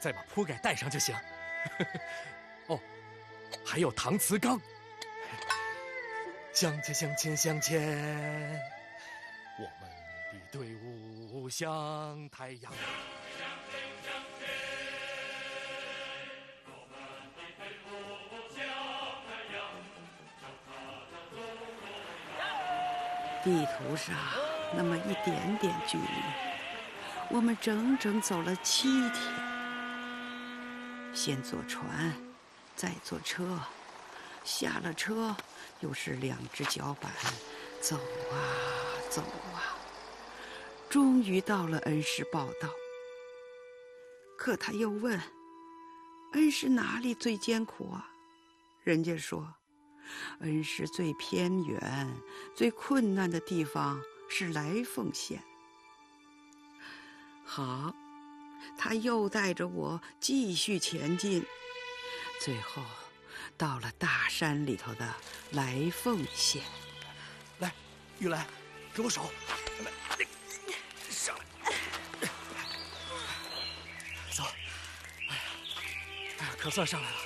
再把铺盖带上就行。哦，还有搪瓷缸。向前，向前，向前，我们的队伍像太阳。 地图上那么一点点距离，我们整整走了7天。先坐船，再坐车，下了车又是2只脚板，走啊走啊，终于到了恩施报道。可他又问，恩施哪里最艰苦啊？人家说，恩施最偏远、最困难的地方是来凤县。好，他又带着我继续前进，最后到了大山里头的来凤县。 来，玉兰，给我手，来，上来，走。哎呀，可算上来了。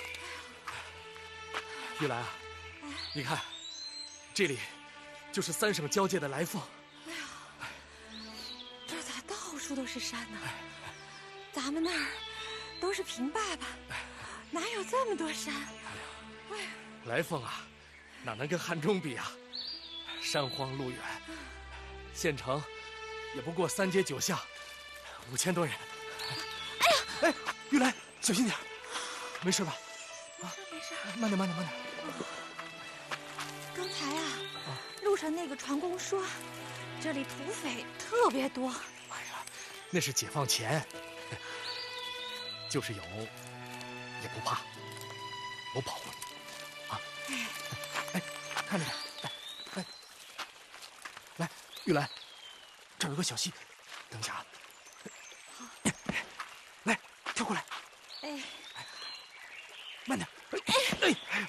玉兰啊，你看，这里就是3省交界的来凤。 哎呀，这咋到处都是山呢？咱们那儿都是平坝坝，哪有这么多山？哎呀， 来凤啊，哪能跟汉中比啊？山荒路远，县城也不过3街9巷，5000多人。 哎呀， 哎，玉兰，小心点，没事吧？ 没事， 慢点，慢点，慢点。 刚才啊，路上那个船工说，这里土匪特别多。 哎呀，那是解放前，就是有也不怕，我保护你啊！哎，看着点，来，玉兰，这儿有个小溪，等一下啊。 好， 来，跳过来。 哎， 慢点。哎，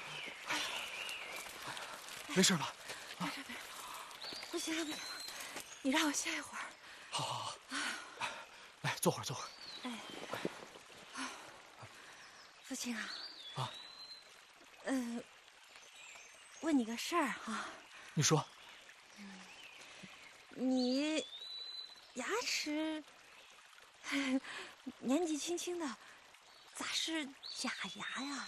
没事吧？ 没事，不行了，不行了，你让我歇一会儿。 好，来，坐会儿。 哎，父亲啊，问你个事儿啊。 你说。 你牙齿年纪轻轻的，咋是假牙呀？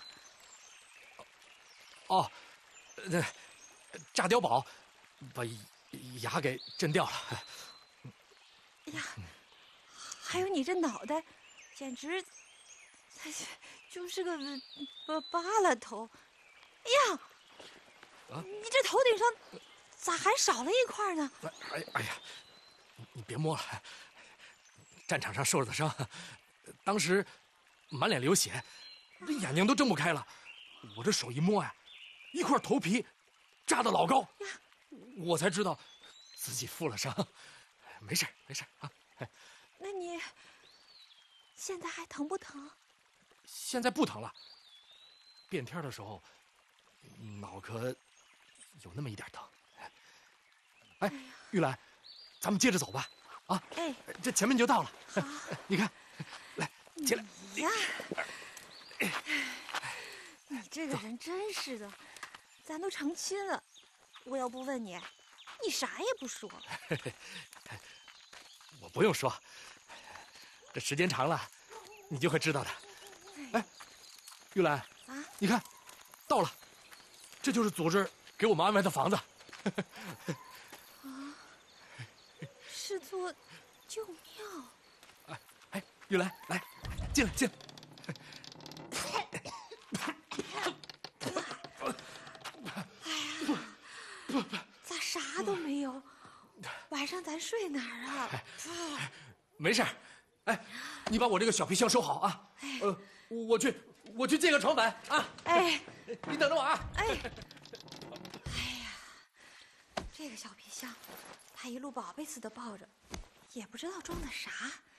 哦，那炸碉堡把牙给震掉了。 哎呀，还有你这脑袋，简直就是个疤了头。哎呀，你这头顶上咋还少了一块呢？ 哎呀，你别摸了，战场上受的伤，当时满脸流血，这眼睛都睁不开了。我这手一摸呀，一块头皮扎得老高，我才知道自己负了伤。没事啊。 那你现在还疼不疼？ 现在不疼了，变天的时候脑壳有那么一点疼。哎，玉兰，咱们接着走吧。啊， 哎， 这前面就到了。 好， 你看，来，起来。 呀，你这个人真是的，咱都成亲了，我要不问你，你啥也不说。 我不用说，这时间长了，你就会知道的。哎，玉兰啊， 你看，到了，这就是组织给我们安排的房子。 是座旧庙。 哎，玉兰，来，进来。 咋啥都没有？晚上咱睡哪儿啊？ 没事。哎，你把我这个小皮箱收好啊。我去借个床板啊。 哎， 你等着我啊。 哎呀，这个小皮箱，他一路宝贝似的抱着，也不知道装的啥。